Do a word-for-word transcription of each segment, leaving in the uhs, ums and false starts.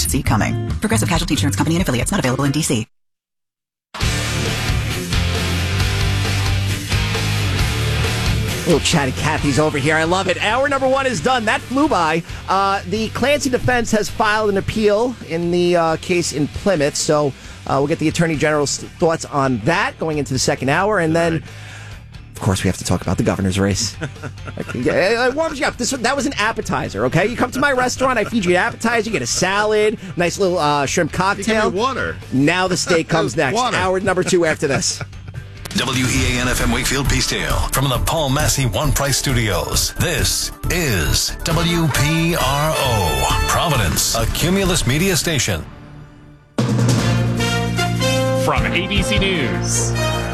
See coming. Progressive Casualty Insurance Company and affiliates. Not available in D C. Little chatty Cathy's over here. I love it. Hour number one is done. That flew by. Uh, the Clancy defense has filed an appeal in the uh, case in Plymouth, so uh, we'll get the Attorney General's thoughts on that going into the second hour, and then, of course, we have to talk about the governor's race. It warms you up. This, that was an appetizer, okay? You come to my restaurant, I feed you an appetizer, you get a salad, nice little uh, shrimp cocktail. You give me water. Now the steak comes next. Water. Hour number two after this. W E A N F M Wakefield Peacedale from the Paul Massey One Price Studios. This is W P R O, Providence, a Cumulus media station. From A B C News,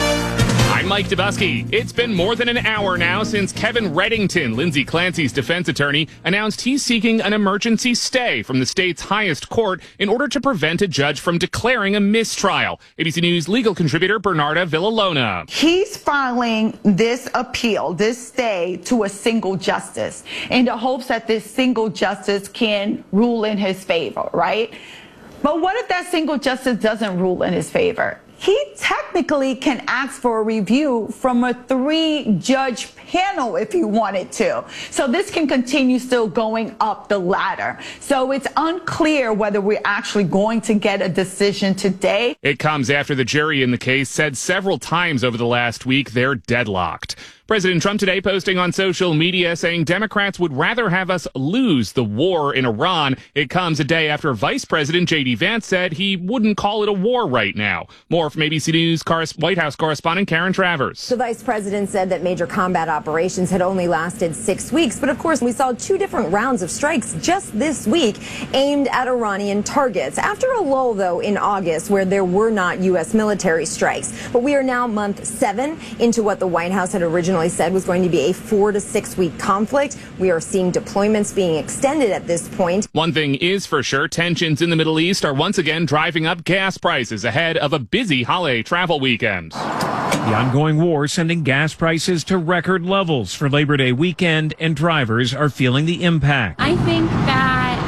I'm Mike Dubusky. It's been more than an hour now since Kevin Reddington, Lindsay Clancy's defense attorney, announced he's seeking an emergency stay from the state's highest court in order to prevent a judge from declaring a mistrial. A B C News legal contributor Bernarda Villalona. He's filing this appeal, this stay, to a single justice in the hopes that this single justice can rule in his favor, right? But what if that single justice doesn't rule in his favor? He technically can ask for a review from a three-judge panel if he wanted to. So this can continue still going up the ladder. So it's unclear whether we're actually going to get a decision today. It comes after the jury in the case said several times over the last week they're deadlocked. President Trump today posting on social media saying Democrats would rather have us lose the war in Iran. It comes a day after Vice President J D Vance said he wouldn't call it a war right now. More from A B C News White House correspondent Karen Travers. The vice president said that major combat operations had only lasted six weeks. But of course, we saw two different rounds of strikes just this week aimed at Iranian targets. After a lull, though, in August where there were not U S military strikes. But we are now month seven into what the White House had originally said was going to be a four to six week conflict. We are seeing deployments being extended at this point. One thing is for sure, tensions in the Middle East are once again driving up gas prices ahead of a busy holiday travel weekend. The ongoing war sending gas prices to record levels for Labor Day weekend, and drivers are feeling the impact. I think that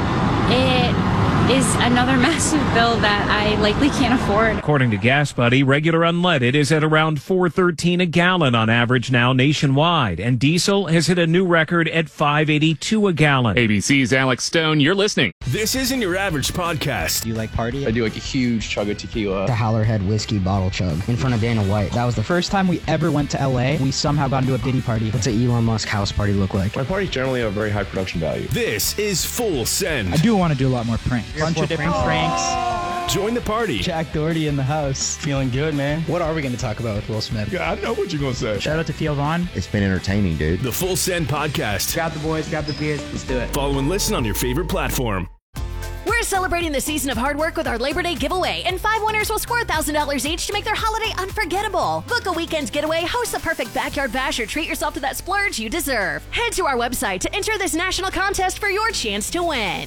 it is another massive bill that I likely can't afford. According to Gas Buddy, regular unleaded is at around four dollars and thirteen cents a gallon on average now nationwide, and diesel has hit a new record at five dollars and eighty-two cents a gallon. A B C's Alex Stone, you're listening. This isn't your average podcast. Do you like party? I do like a huge chug of tequila. The Howlerhead whiskey bottle chug in front of Dana White. That was the first time we ever went to L A. We somehow got into a Diddy party. What's an Elon Musk house party look like? My parties generally have very high production value. This is Full Send. I do want to do a lot more pranks. A bunch of different pranks. Join the party. Jack Doherty in the house. Feeling good, man. What are we going to talk about with Will Smith? Yeah, I know what you're going to say. Shout out to Theo Vaughn. It's been entertaining, dude. The Full Send podcast. Grab the boys, grab the beers. Let's do it. Follow and listen on your favorite platform. We're celebrating the season of hard work with our Labor Day giveaway, and five winners will score one thousand dollars each to make their holiday unforgettable. Book a weekend getaway, host the perfect backyard bash, or treat yourself to that splurge you deserve. Head to our website to enter this national contest for your chance to win.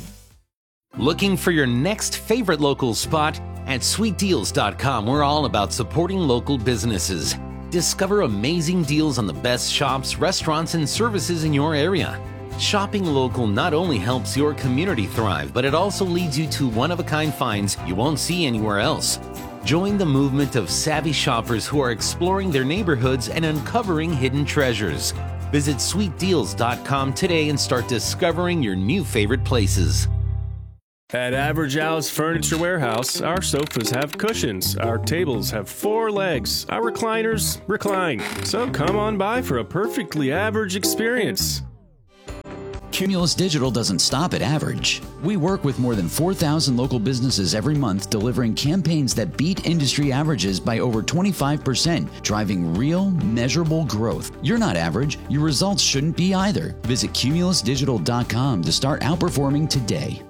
Looking for your next favorite local spot? At sweet deals dot com, we're all about supporting local businesses. Discover amazing deals on the best shops, restaurants, and services in your area. Shopping local not only helps your community thrive, but it also leads you to one-of-a-kind finds you won't see anywhere else. Join the movement of savvy shoppers who are exploring their neighborhoods and uncovering hidden treasures. Visit sweet deals dot com today and start discovering your new favorite places. At Average Al's Furniture Warehouse, our sofas have cushions, our tables have four legs, our recliners recline. So come on by for a perfectly average experience. Cumulus Digital doesn't stop at average. We work with more than four thousand local businesses every month, delivering campaigns that beat industry averages by over twenty-five percent, driving real, measurable growth. You're not average. Your results shouldn't be either. Visit cumulus digital dot com to start outperforming today.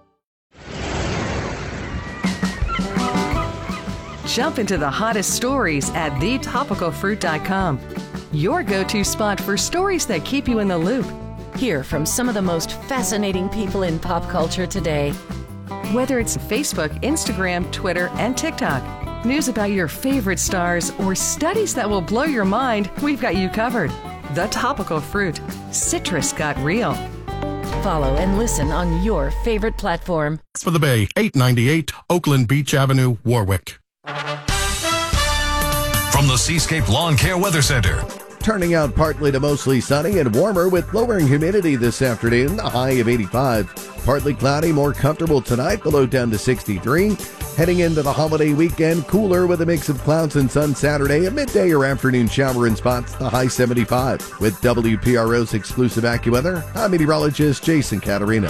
Jump into the hottest stories at the topical fruit dot com. Your go-to spot for stories that keep you in the loop. Hear from some of the most fascinating people in pop culture today. Whether it's Facebook, Instagram, Twitter, and TikTok, news about your favorite stars, or studies that will blow your mind, we've got you covered. The Topical Fruit. Citrus got real. follow and listen on your favorite platform. For the Bay, eight ninety-eight Oakland Beach Avenue, Warwick. From the Seascape Lawn Care Weather Center. Turning out partly to mostly sunny and warmer with lowering humidity this afternoon, a high of eighty-five. Partly cloudy, more comfortable tonight, the low down to sixty-three. Heading into the holiday weekend, cooler with a mix of clouds and sun Saturday, a midday or afternoon shower in spots, the high seventy-five. With W P R O's exclusive AccuWeather, I'm meteorologist Jason Caterina.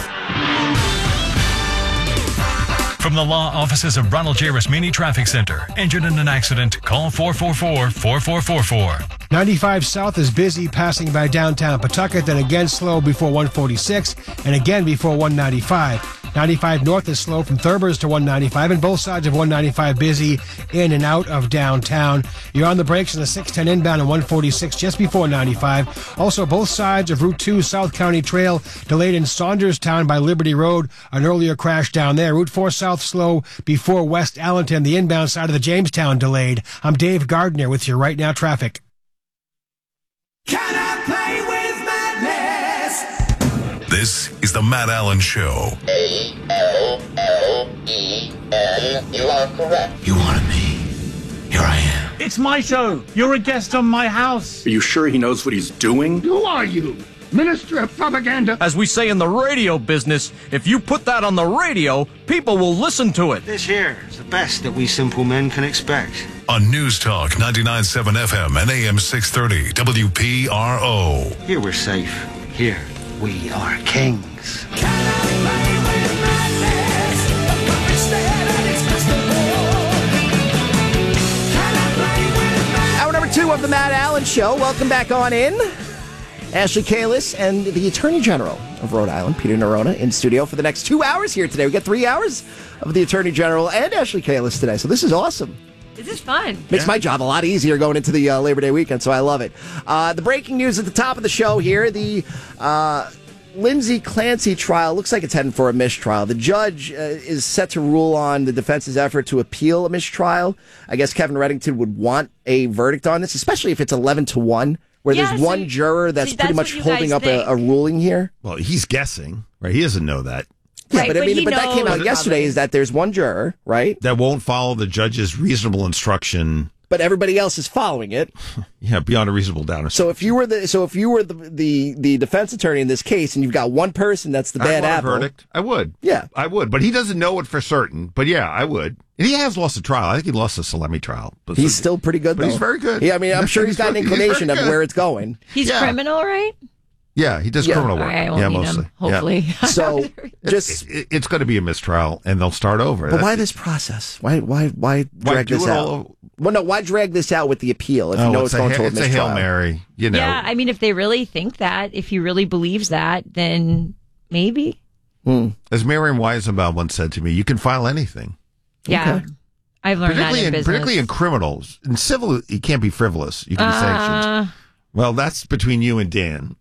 From the law offices of Ronald J. Rasmini Traffic Center. Injured in an accident? Call four four four, four four four four. ninety-five South is busy passing by downtown Pawtucket, then again slow before one forty-six and again before one ninety-five. ninety-five North is slow from Thurbers to one ninety-five, and both sides of one ninety-five busy in and out of downtown. You're on the brakes on the six ten inbound and one forty-six just before ninety-five. Also, both sides of Route two South County Trail delayed in Saunderstown by Liberty Road. An earlier crash down there. Route four South slow before West Allenton. The inbound side of the Jamestown delayed. I'm Dave Gardner with your Right Now traffic. Can I play with madness? This is the Matt Allen Show. A L L E N. You are correct. You wanted me. Here I am. It's my show. You're a guest on my house. Are you sure he knows what he's doing? Who are you? Minister of Propaganda. As we say in the radio business, if you put that on the radio, people will listen to it. This here is the best that we simple men can expect. On News Talk ninety-nine point seven F M and A M six thirty W P R O. Here we're safe. Here we are kings. Hour number two of the Matt Allen Show. Welcome back on in. Ashley Kalis and the Attorney General of Rhode Island, Peter Nerona, in studio for the next two hours here today. We got three hours of the Attorney General and Ashley Kalis today, so this is awesome. This is fun. Makes yeah. my job a lot easier going into the uh, Labor Day weekend, so I love it. Uh, the breaking news at the top of the show here, the uh, Lindsay Clancy trial looks like it's heading for a mistrial. The judge uh, is set to rule on the defense's effort to appeal a mistrial. I guess Kevin Reddington would want a verdict on this, especially if it's eleven to one. Where yeah, there's so, one juror that's see, pretty that's much holding up a, a ruling here. Well, he's guessing, right? He doesn't know that. Yeah, right, but, I but mean, he but that came out knows yesterday. Is that there's one juror, right? That won't follow the judge's reasonable instruction. But everybody else is following it. Yeah, beyond a reasonable doubt. So if you were the so if you were the the, the defense attorney in this case, and you've got one person that's the bad I want apple, a verdict. I would. Yeah, I would. But he doesn't know it for certain. But yeah, I would. And he has lost a trial. I think he lost a Salemi trial. But he's so, still pretty good, but though. He's very good. Yeah, I mean, I'm sure he's got an inclination of where it's going. He's yeah. criminal, right? Yeah, he does yeah. criminal work. Right, yeah, mostly. Him, hopefully. Yeah. So just it, it, it's going to be a mistrial, and they'll start over. But That's, why this process? Why why why drag why do this it out? all, well, no, why drag this out with the appeal if oh, you know it's, it's, going a, to a it's mistrial? a Hail Mary, you know. Yeah, I mean, if they really think that, if he really believes that, then maybe. Hmm. As Miriam Weisenbaum once said to me, you can file anything. Yeah. Okay. I've learned that in, in business. Particularly in criminals. In civil, you can't be frivolous. You can be uh, sanctioned. Well, that's between you and Dan.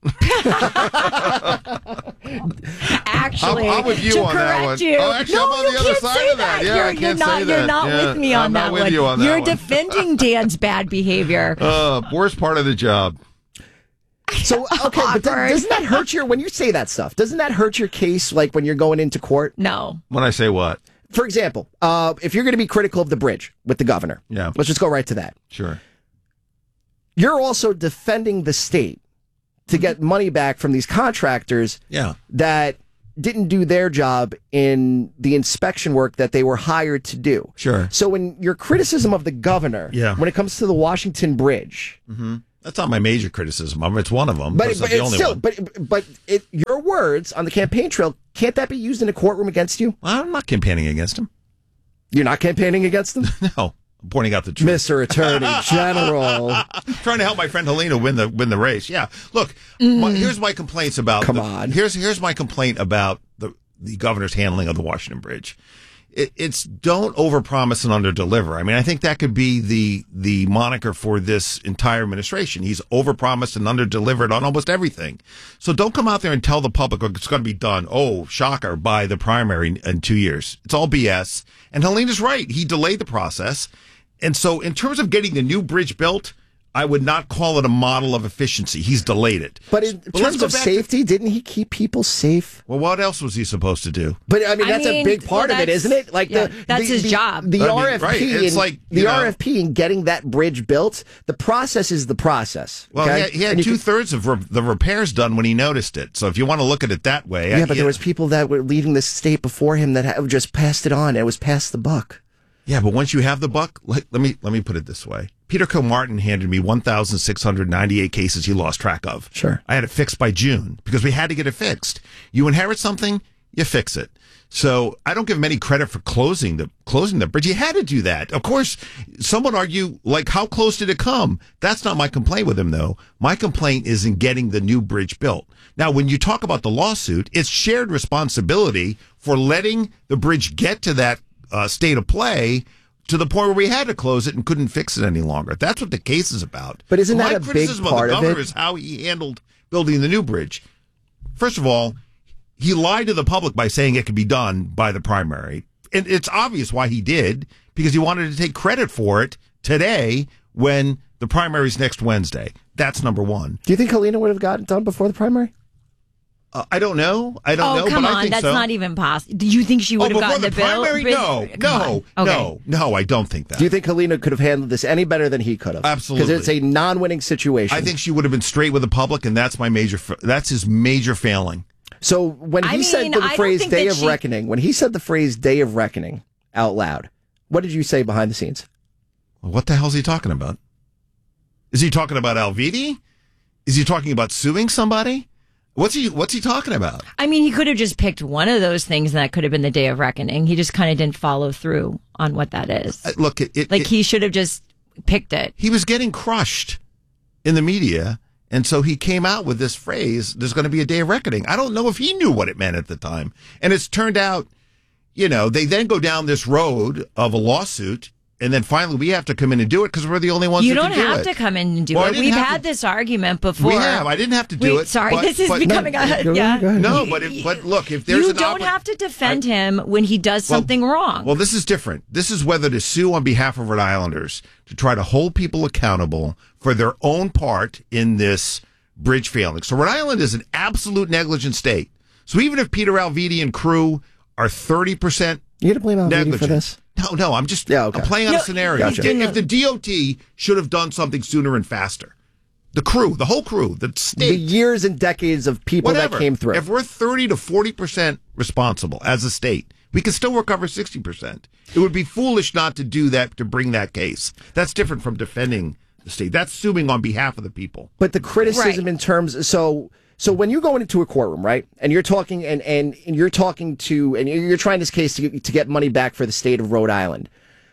Actually, I'm, I'm with you to on that one. You. Oh, actually, no, I'm on you the other can't side say of that. that. Yeah, you're, I you're can't not. say You're that. not yeah. with me on I'm that not with one. you on that You're one. defending Dan's bad behavior. Uh, worst part of the job. So okay, but th- doesn't that hurt your when you say that stuff? Doesn't that hurt your case? Like when you're going into court? No. When I say what? For example, uh, if you're going to be critical of the bridge with the governor, yeah, let's just go right to that. Sure. You're also defending the state to get money back from these contractors yeah. that didn't do their job in the inspection work that they were hired to do. Sure. So when your criticism of the governor, yeah. when it comes to the Washington Bridge, mm-hmm. that's not my major criticism of it. It's one of them, but, but it's but not the it's only still, one. But but it, your words on the campaign trail, can't that be used in a courtroom against you? Well, I'm not campaigning against him. You're not campaigning against them? No. I'm pointing out the truth. Mister Attorney General. Trying to help my friend Helena win the win the race. Yeah. Look, mm. my, here's my complaints about Come the, on. Here's here's my complaint about the the governor's handling of the Washington Bridge. It, it's don't overpromise and underdeliver. I mean, I think that could be the the moniker for this entire administration. He's overpromised and underdelivered on almost everything. So don't come out there and tell the public it's going to be done. Oh, shocker, by the primary in two years. It's all B S. And Helena's right. He delayed the process. And so in terms of getting the new bridge built, I would not call it a model of efficiency. He's delayed it. But in But let's terms go of back to- safety, didn't he keep people safe? Well, what else was he supposed to do? But I mean, I that's mean, a big part well, of it, that's- isn't it? Like yeah, the that's the, his the, job. The I mean, R F P, right, it's and, like, the you know- R F P and getting that bridge built. The process is the process. Well, okay? he had, he had And you two can- thirds of re- the repairs done when he noticed it. So if you want to look at it that way, Yeah, I, but there was people that were leading the state before him that have just passed it on. It was past the buck. Yeah, but once you have the buck, let, let me let me put it this way: Peter Kilmartin handed me one thousand six hundred ninety-eight cases he lost track of. Sure, I had it fixed by June because we had to get it fixed. You inherit something, you fix it. So I don't give him any credit for closing the closing the bridge. He had to do that. Of course, some would argue, like, how close did it come? That's not my complaint with him, though. My complaint is in getting the new bridge built. Now, when you talk about the lawsuit, it's shared responsibility for letting the bridge get to that uh, state of play to the point where we had to close it and couldn't fix it any longer. That's what the case is about. But isn't My that a big criticism part of of the governor it? is how he handled building the new bridge. First of all, he lied to the public by saying it could be done by the primary. And it's obvious why he did, because he wanted to take credit for it today when the primary's next Wednesday. That's number one. Do you think Helena would have gotten it done before the primary? Uh, I don't know. I don't oh, know, come but on. I think that's so. not even possible. Do you think she would oh, have before gotten the the bill? primary? bid- No, Come no, on. Okay. no, no, I don't think that. Do you think Helena could have handled this any better than he could have? Absolutely. Because it's a non-winning situation. I think she would have been straight with the public, and that's my major. fa- That's his major failing. So when he I said mean, the I don't phrase think "day that of she- reckoning," when he said the phrase "day of reckoning" out loud, what did you say behind the scenes? What the hell is he talking about? Is he talking about Alviti? Is he talking about suing somebody? What's he What's he talking about? I mean, he could have just picked one of those things, and that could have been the day of reckoning. He just kind of didn't follow through on what that is. Uh, look, it, it, like it- he should have just picked it. he was getting crushed in the media, and so he came out with this phrase, "There's going to be a day of reckoning." I don't know if he knew what it meant at the time, and it's turned out, you know, they then go down this road of a lawsuit. And then finally, we have to come in and do it because we're the only ones You who don't can do have it. to come in and do Well, I it. didn't We've have had to- this argument before. We have. I didn't have to do Wait, it. Sorry, but- this is but- becoming a yeah. No, but if, but look, if there's you an don't oppo- have to defend him when he does Well- something wrong. Well, this is different. This is whether to sue on behalf of Rhode Islanders to try to hold people accountable for their own part in this bridge failing. So Rhode Island is an absolute negligent state. So even if Peter Alviti and crew are thirty percent You got to blame Alviti negligent. for this? No, no, I'm just Yeah, okay. I'm playing out No, a scenario. gotcha. If, if the D O T should have done something sooner and faster, the crew, the whole crew, the state, The years and decades of people whatever. that came through. If we're thirty to forty percent responsible as a state, we can still recover sixty percent. It would be foolish not to do that, to bring that case. That's different from defending the state. That's suing on behalf of the people. But the criticism in terms so so when you're going into a courtroom, right, and you're talking and, and, and you're talking to and you're trying this case to, to get money back for the state of Rhode Island,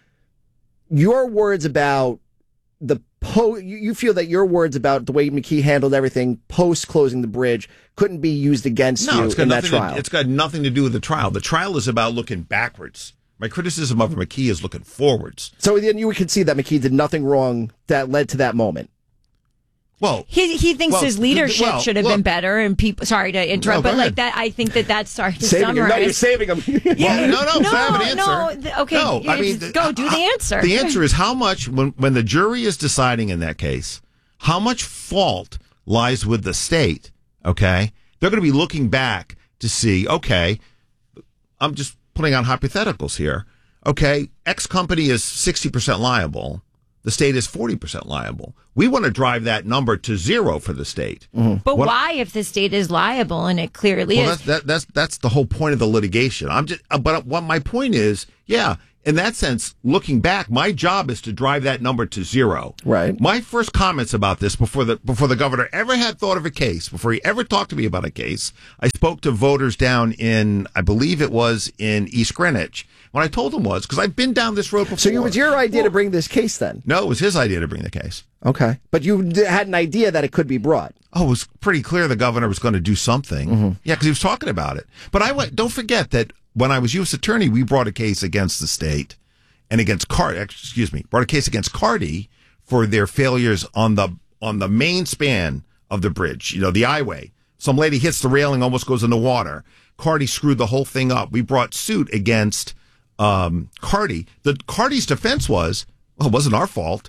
your words about the po you you feel that your words about the way McKee handled everything post closing the bridge couldn't be used against No, you it's got in that nothing. trial. To, it's got nothing to do with the trial. The trial is about looking backwards. My criticism of McKee is looking forwards. So then you could see that McKee did nothing wrong that led to that moment. Well, he he thinks well, his leadership well, should have look. been better, and people. Sorry to interrupt, No, go but like ahead. that, I think that that's sorry to Saving him. summarize. No, you're saving him. Yeah, Well, no, no, 'cause I have an answer. No, th- okay, No, I you mean, just go do the answer. The answer is how much, when, when the jury is deciding in that case, how much fault lies with the state, okay? They're going to be looking back to see, okay, I'm just putting on hypotheticals here. Okay, X company is sixty percent liable. The state is forty percent liable. We want to drive that number to zero for the state. But What- why, if the state is liable and it clearly Well, is? that's, that, that's that's the whole point of the litigation. I'm just, uh, but what my point is, yeah, in that sense, looking back, my job is to drive that number to zero. Right. My first comments about this before the before the governor ever had thought of a case, before he ever talked to me about a case, I spoke to voters down in, I believe it was in East Greenwich. What I told them was, because I've been down this road before. So it was your idea to bring this case then? No, it was his idea to bring the case. Okay. But you d- had an idea that it could be brought. Oh, it was pretty clear the governor was going to do something. Mm-hmm. Yeah, because he was talking about it. But I went. Don't forget that when I was U S attorney, we brought a case against the state and against Car. Excuse me, brought a case against Carty for their failures on the on the main span of the bridge. You know, the I-way. Some lady hits the railing, almost goes in the water. Carty screwed the whole thing up. We brought suit against um, Carty. The Carty's defense was, well, it wasn't our fault.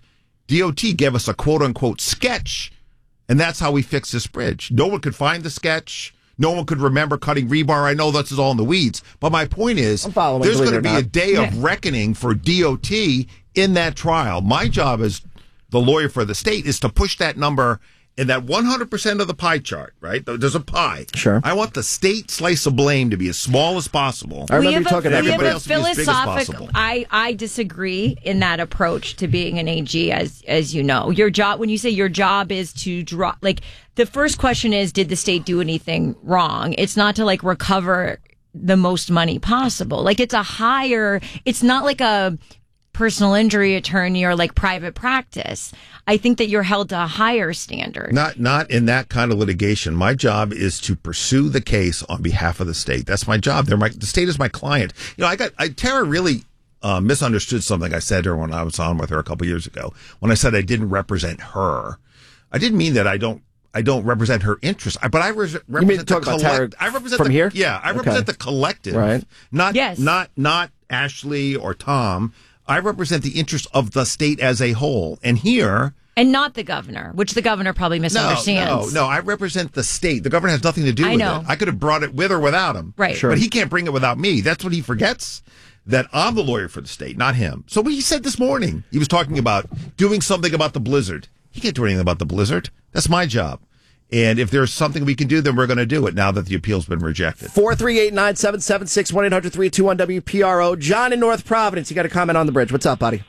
D O T gave us a quote-unquote sketch, and that's how we fixed this bridge. No one could find the sketch. No one could remember cutting rebar. I know this is all in the weeds, but my point is there's going to be a day of yeah. reckoning for D O T in that trial. My job as the lawyer for the state is to push that number in that one hundred percent of the pie chart, right? There's a pie. Sure. I want the state slice of blame to be as small as possible. I remember you talking about everybody have a else to be as big as philosophic. possible. I, I disagree in that approach to being an A G, as as you know. Your job, when you say your job is to draw, like, the first question is, did the state do anything wrong? It's not to, like, recover the most money possible. Like, it's a higher, it's not like a personal injury attorney or like private practice. I think that you're held to a higher standard. Not not in that kind of litigation. My job is to pursue the case on behalf of the state. That's my job. They're my the state is my client. You know, I got I, Tara really uh, misunderstood something I said to her when I was on with her a couple years ago. When I said I didn't represent her, I didn't mean that I don't. I don't represent her interests, I, but I re- represent the collective. I represent from the, here. Yeah, I represent okay. the collective, right? Not yes. not not Ashley or Tom. I represent the interests of the state as a whole. And here... And not the governor, which the governor probably misunderstands. No, no, no. I represent the state. The governor has nothing to do I with know. it. I could have brought it with or without him. Right. Sure. But he can't bring it without me. That's what he forgets, that I'm the lawyer for the state, not him. So what he said this morning, he was talking about doing something about the blizzard. He can't do anything about the blizzard. That's my job. And if there's something we can do, then we're going to do it now that the appeal's been rejected. four three eight, nine seven seven six, one eight hundred, three two one, W P R O. John in North Providence, you got a comment on the bridge. What's up, buddy?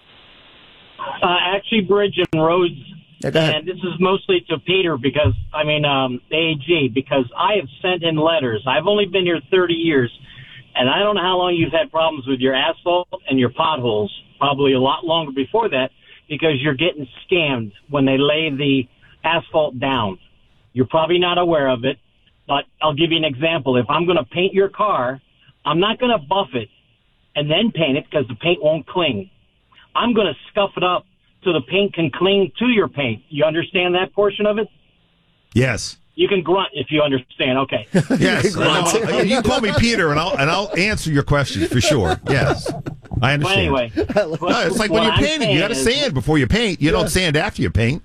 Uh, actually, bridge and roads. Yeah, go ahead. And this is mostly to Peter because, I mean, um, A G, because I have sent in letters. I've only been here thirty years, and I don't know how long you've had problems with your asphalt and your potholes, probably a lot longer before that, because you're getting scammed when they lay the asphalt down. You're probably not aware of it, but I'll give you an example. If I'm going to paint your car, I'm not going to buff it and then paint it because the paint won't cling. I'm going to scuff it up so the paint can cling to your paint. You understand that portion of it? Yes. You can grunt if you understand. Okay. Yes. No, you call me Peter, and I'll and I'll answer your questions for sure. Yes, I understand. Well, anyway, no, it's like when you're painting, you got to sand before you paint. You don't sand after you paint.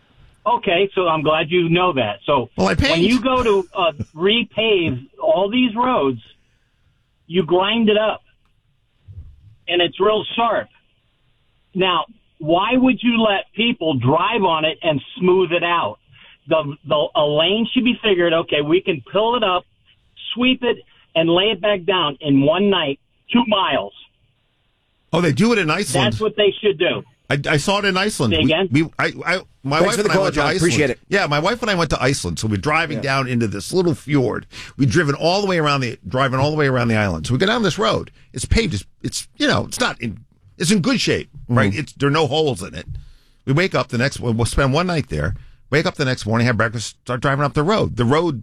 Okay, so I'm glad you know that. So well, I paint. When you go to uh, repave all these roads, you grind it up, and it's real sharp. Now, why would you let people drive on it and smooth it out? The, the a lane should be figured, okay, we can pull it up, sweep it, and lay it back down in one night, two miles. Oh, they do it in Iceland. That's what they should do. I, I saw it in Iceland. Say again? We, we, I, I, my Thanks wife for the and I call, went to John. Iceland. Appreciate it. Yeah, my wife and I went to Iceland, so we're driving Yeah. down into this little fjord. We've driven all the way around the driving all the way around the island. So we go down this road. It's paved. It's, it's you know, it's not in. It's in good shape, right? Mm-hmm. It's there are no holes in it. We wake up the next. We'll spend one night there. Wake up the next morning, have breakfast, start driving up the road. The road,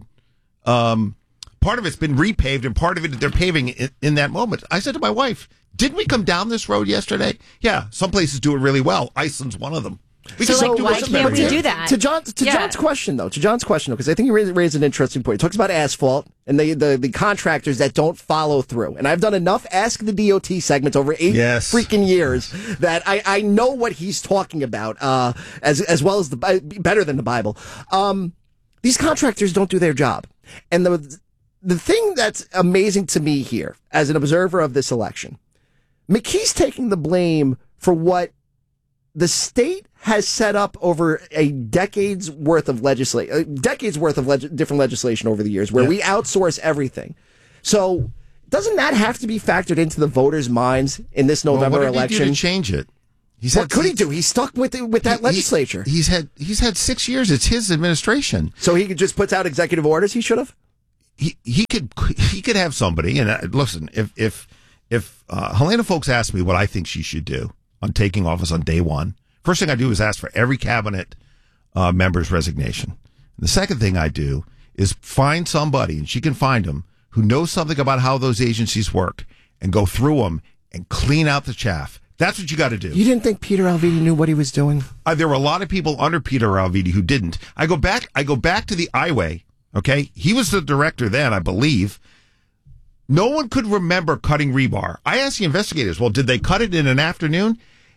um, part of it's been repaved, and part of it they're paving in, in that moment. I said to my wife, "Didn't we come down this road yesterday?" Yeah, some places do it really well. Iceland's one of them. We So, just like, do why it can't we better. do that? To John, to Yeah. John's question, though, to John's question, though, because I think he raised, raised an interesting point. He talks about asphalt and the, the the contractors that don't follow through. And I've done enough Ask the D O T segments over eight Yes. freaking years that I, I know what he's talking about, uh, as as well as the Bi- better than the Bible. Um, these contractors don't do their job, and the the thing that's amazing to me here, as an observer of this election, McKee's taking the blame for what the state has set up over a decade's worth of legislation, decades worth of leg- different legislation over the years, where Yeah. we outsource everything. So, doesn't that have to be factored into the voters' minds in this November well, what did election? He do to change it? He's what had- could he do? He's stuck with it, with that he- legislature. He, he's had he's had six years. It's his administration. So he could just puts out executive orders. He should have. He he could he could have somebody. And uh, listen, if if if uh, Helena Folks asked me what I think she should do on taking office on day one, first thing I do is ask for every cabinet uh, member's resignation. And the second thing I do is find somebody, and she can find them, who knows something about how those agencies work, and go through them and clean out the chaff. That's what you got to do. You didn't think Peter Alviti knew what he was doing? Uh, there were a lot of people under Peter Alviti who didn't. I go back. I go back to the I-Way. Okay, he was the director then, I believe. No one could remember cutting rebar. I asked the investigators, well, did they cut it in an afternoon?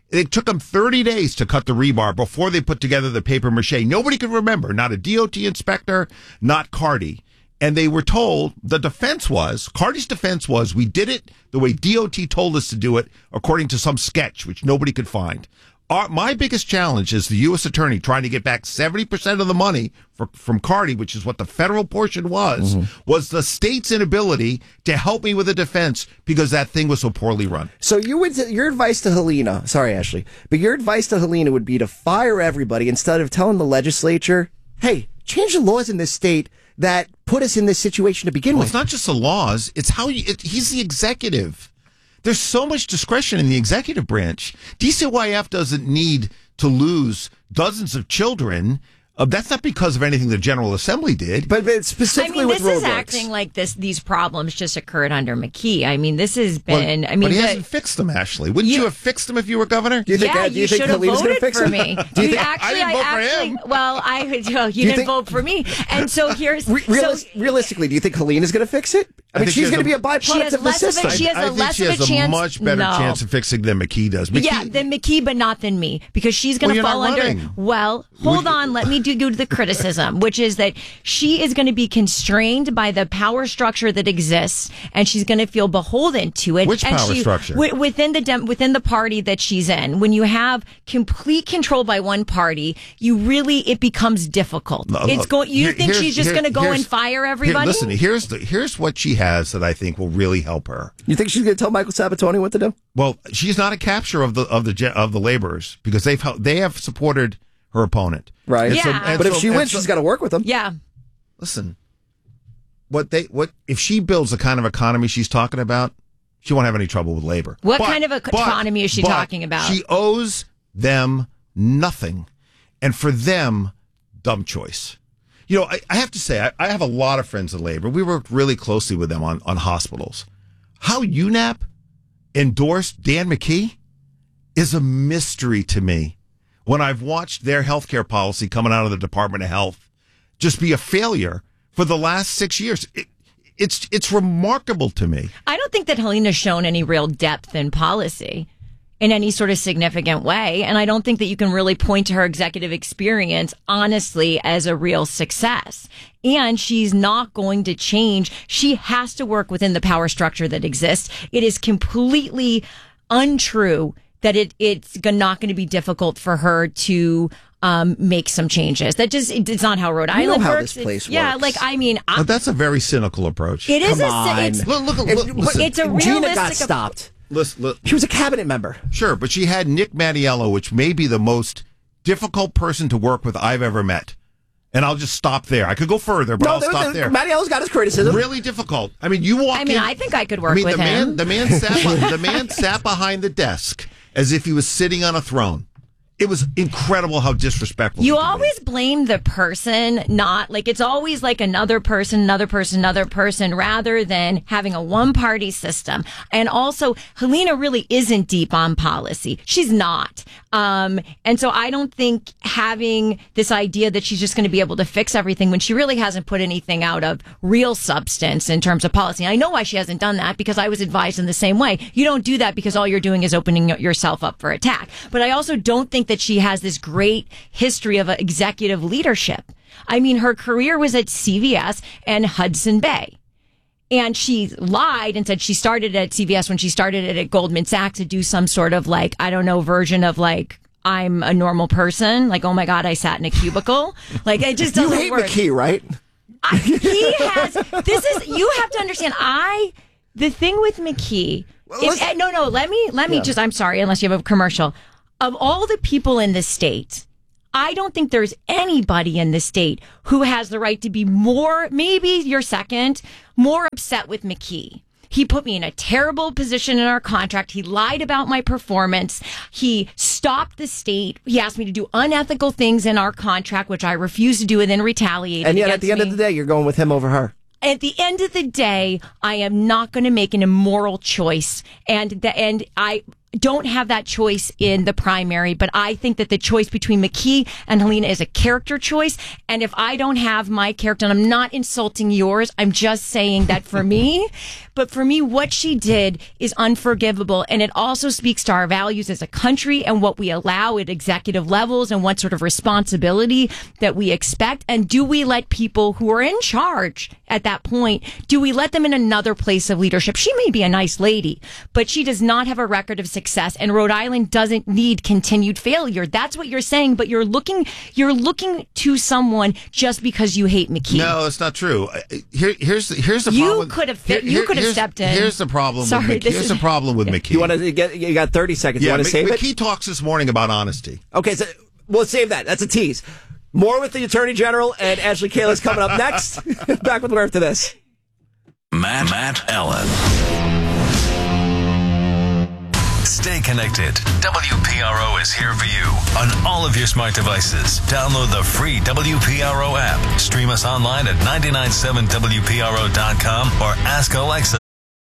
It took them thirty days to cut the rebar before they put together the paper mache. Nobody could remember, not a D O T inspector, not Cardi. And they were told, the defense was, Cardi's defense was, we did it the way D O T told us to do it, according to some sketch, which nobody could find. Our, my biggest challenge is the U S attorney trying to get back seventy percent of the money for, from Cardi, which is what the federal portion was, mm-hmm. was the state's inability to help me with a defense because that thing was so poorly run. So you would, your advice to Helena, sorry, Ashley, but your advice to Helena would be to fire everybody instead of telling the legislature, hey, change the laws in this state that put us in this situation to begin well, with. It's not just the laws, it's how you, it, he's the executive. There's so much discretion in the executive branch. D C Y F doesn't need to lose dozens of children. Uh, that's not because of anything the General Assembly did. But, but specifically I mean, with this is roadworks. acting like this. These problems just occurred under McKee. I mean, this has been. Well, I mean, but he the, hasn't fixed them, Ashley. Wouldn't you, you have fixed them if you were governor? Do you think, yeah, uh, do you, you think should have Helena's voted fix for him? me. Do you You think, actually, I didn't vote I for actually, him. Well, I you, know, you, you didn't think- vote for me, and so here's Re- realis- so, realistically, do you think Helena's going to fix it? I, I mean, think she she's has going to a- be a byproduct She has of the less of a- system. she has I, a I think less she of a has a chance- much better no. chance of fixing than McKee does. McKee, yeah, than McKee, but not than me, because she's going Well, to you're fall not under. running. Well, hold on, let me do go to the criticism, which is that she is going to be constrained by the power structure that exists, and she's going to feel beholden to it. Which and power she, structure? w- within the dem- within the party that she's in. When you have complete control by one party, you really it becomes difficult. No, it's look, going. You here- think here's- she's just here- going to go here's- and fire here- everybody? listen, here's the here's what she has that I think will really help her. You think she's going to tell Michael Sabatoni what to do? Well, she's not a capture of the of the ge- of the laborers because they've hel- they have supported her opponent. Right. And so- Yeah. and But if so- she and wins, so- she's got to work with them. yeah. listen. What they what if she builds the kind of economy she's talking about, she won't have any trouble with labor. What But- kind of a but- economy is she but talking about? She owes them nothing, and for them, dumb choice. You know, I, I have to say, I, I have a lot of friends in labor. We worked really closely with them on, on hospitals. How U N A P endorsed Dan McKee is a mystery to me. When I've watched their healthcare policy coming out of the Department of Health just be a failure for the last six years, it, it's it's remarkable to me. I don't think that Helena's shown any real depth in policy in any sort of significant way. And I don't think that you can really point to her executive experience, honestly, as a real success. And she's not going to change. She has to work within the power structure that exists. It is completely untrue that it it's go- not going to be difficult for her to um, make some changes. That just, it's not how Rhode You know Island how works. this place It's- Yeah, works. like, I mean, I, But that's a very cynical approach. it is Come a, on. it's, Look, look, look, If- listen. it's a realistic. Gina got stopped. Listen, look, She was a cabinet member. sure, but she had Nick Mattiello, which may be the most difficult person to work with I've ever met. And I'll just stop there. I could go further, but I'll there- stop there- there. Mattiello's got his criticism. Really difficult. I mean, you walk I mean, in. I think I could work I mean, with the him. man, the man sat, the man sat behind the desk as if he was sitting on a throne. It was incredible how disrespectful. You he could be. always blame the person, not like it's always like another person, another person, another person, rather than having a one party system. And also, Helena really isn't deep on policy. She's not. Um, and so I don't think having this idea that she's just going to be able to fix everything when she really hasn't put anything out of real substance in terms of policy. And I know why she hasn't done that, because I was advised in the same way. You don't do that because all you're doing is opening yourself up for attack. But I also don't think that she has this great history of executive leadership. I mean, her career was at C V S and Hudson Bay. And she lied and said she started at C V S when she started it at Goldman Sachs to do some sort of like, I don't know, version of like, I'm a normal person. Like, oh my God, I sat in a cubicle. Like, it just You doesn't hate work. McKee, right? I, he has, this is, you have to understand, I, the thing with McKee, if, eh, no, no, let me, let me Yeah. just, I'm sorry, unless you have a commercial. Of all the people in the state, I don't think there's anybody in the state who has the right to be more, maybe you're second, more upset with McKee. He put me in a terrible position in our contract. He lied about my performance. He stopped the state. He asked me to do unethical things in our contract, which I refused to do, and then retaliated And yet, at against the end me. of the day, you're going with him over her. At the end of the day, I am not going to make an immoral choice, and the, and I don't have that choice in the primary, but I think that the choice between McKee and Helena is a character choice. And if I don't have my character, and I'm not insulting yours, I'm just saying that for me, but for me, what she did is unforgivable. And it also speaks to our values as a country and what we allow at executive levels and what sort of responsibility that we expect. And do we let people who are in charge at that point, do we let them in another place of leadership? She may be a nice lady, but she does not have a record of success, and Rhode Island doesn't need continued failure. That's what you're saying, but you're looking you're looking to someone just because you hate McKee. No, it's not true. Here, here's the, here's the you problem. Could have fit, here, you could have here's, stepped in. Here's the problem. Sorry, with McKee. this Here's is, the problem with yeah. McKee. You want to get? You got thirty seconds. Yeah, you want to M- save McKee it? talks this morning about honesty. Okay, so we'll save that. That's a tease. More with the Attorney General and Ashley Kalis coming up next. Back with more after this. Matt, Matt Allen. Stay connected. W P R O is here for you on all of your smart devices. Download the free W P R O app. Stream us online at nine nine seven W P R O dot com or ask Alexa.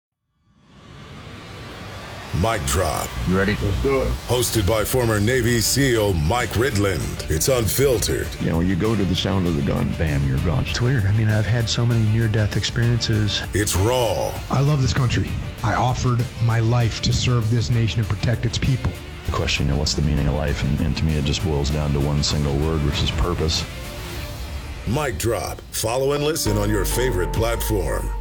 Mic Drop. You ready? Let's do it. Hosted by former Navy SEAL Mike Ridland. It's unfiltered. You know, you go to the sound of the gun, bam, you're gone. It's weird. I mean, I've had so many near-death experiences. It's raw. I love this country. I offered my life to serve this nation and protect its people. The question, you know, what's the meaning of life? And, and to me, it just boils down to one single word, which is purpose. Mic Drop. Follow and listen on your favorite platform.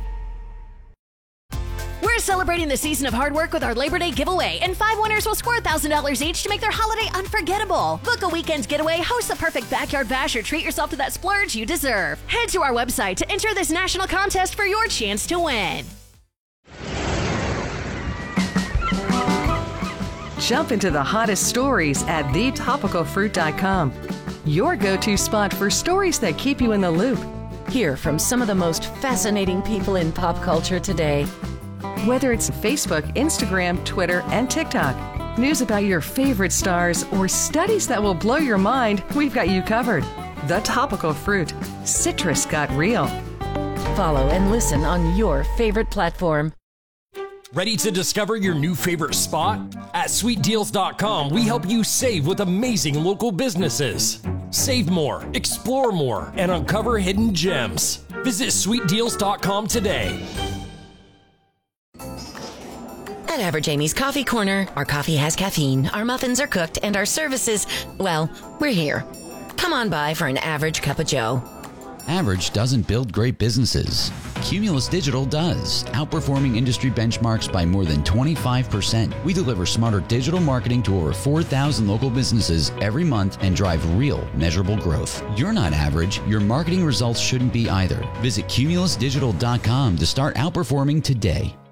We're celebrating the season of hard work with our Labor Day giveaway, and five winners will score one thousand dollars each to make their holiday unforgettable. Book a weekend's getaway, host the perfect backyard bash, or treat yourself to that splurge you deserve. Head to our website to enter this national contest for your chance to win. Jump into the hottest stories at the topical fruit dot com. Your go-to spot for stories that keep you in the loop. Hear from some of the most fascinating people in pop culture today. Whether it's Facebook, Instagram, Twitter, and TikTok, news about your favorite stars, or studies that will blow your mind, we've got you covered. The Topical Fruit. Citrus got real. Follow and listen on your favorite platform. Ready to discover your new favorite spot? At sweet deals dot com, we help you save with amazing local businesses. Save more, explore more, and uncover hidden gems. Visit sweet deals dot com today. At Average Amy's Coffee Corner, our coffee has caffeine, our muffins are cooked, and our services, well, we're here. Come on by for an average cup of joe. Average doesn't build great businesses. Cumulus Digital does, outperforming industry benchmarks by more than twenty-five percent. We deliver smarter digital marketing to over four thousand local businesses every month and drive real, measurable growth. You're not average. Your marketing results shouldn't be either. Visit cumulus digital dot com to start outperforming today.